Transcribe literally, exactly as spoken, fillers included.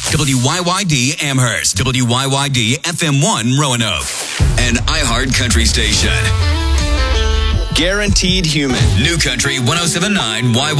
W Y Y D Amherst, W Y Y D F M one Roanoke, and iHeart Country Station. Guaranteed Human. New Country one oh seven point nine Y Y D.